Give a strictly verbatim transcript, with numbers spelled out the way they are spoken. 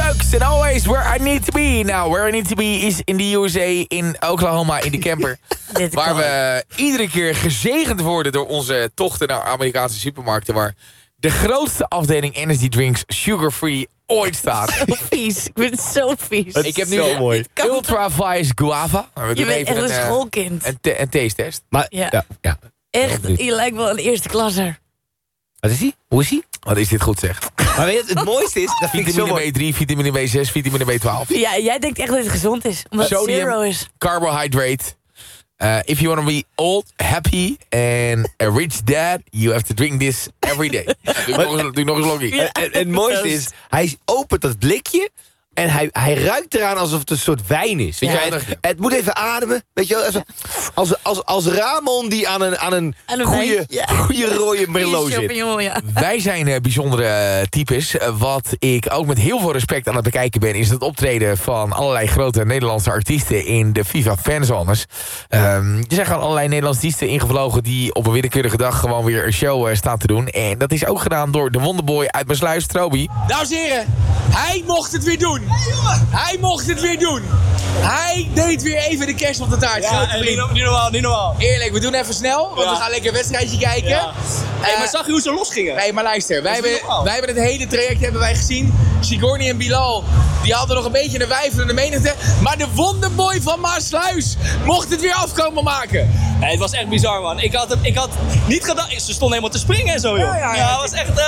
Buiks and always where I need to be. Now, where I need to be is in de U S A, in Oklahoma, in de camper. Waar we iedere keer gezegend worden door onze tochten naar Amerikaanse supermarkten. Waar de grootste afdeling energy drinks sugar-free ooit staat. Zo vies. Ik vind het zo vies. Ik heb nu mooi. Ultra Vice Guava. We Je doen bent echt even een een, eh, schoolkind. een, te- een taste test. Maar, Ja. ja. ja. Echt, je lijkt wel een eerste klasser. Wat is die? Hoe is die? Wat is dit goed zeg. Maar weet je, het mooiste is, dat vind ik zo Vitamine mooi. B drie, vitamine B zes, vitamine B twaalf. Ja, jij denkt echt dat het gezond is. Omdat het Sodium. zero is. Carbohydrate. Uh, if you want to be old, happy and a rich dad, you have to drink this every day. Doe nog eens, doe nog eens loggie. Ja. En, en het mooiste is, hij opent dat blikje en hij, hij ruikt eraan alsof het een soort wijn is. Weet Ja. je, het, het moet even ademen. Weet je wel, even, als, als, als Ramon die aan een, aan een, Aan een goede, wijn, ja. goede rode Merlot zit. Champignon, ja. Wij zijn uh, bijzondere uh, types. Uh, wat ik ook met heel veel respect aan het bekijken ben... is het optreden van allerlei grote Nederlandse artiesten... in de FIFA fanzones. Um, er zijn gewoon allerlei Nederlandse artiesten ingevlogen... die op een willekeurige dag gewoon weer een show uh, staan te doen. En dat is ook gedaan door de wonderboy uit Maassluis, Strobi. Dames en heren, hij mocht het weer doen. Hij mocht het weer doen. Hij deed weer even de kerst op de taart. Ja, Grote en vriend. niet, niet normaal, niet normaal. Eerlijk, we doen even snel, want Ja. we gaan lekker een wedstrijdje kijken. Ja. Hey, Eh, maar zag je hoe ze losgingen? Nee, maar luister, wij Dat is hebben, niet normaal. wij hebben het hele traject hebben wij gezien. Sigourney en Bilal, die hadden nog een beetje een weifelende menigte. Maar de wonderboy van Maassluis mocht het weer afkomen maken. Nee, het was echt bizar, man. Ik had, het, ik had niet gedacht... Ze stonden helemaal te springen en zo, joh. Ja, ja, ja. het was echt... eh,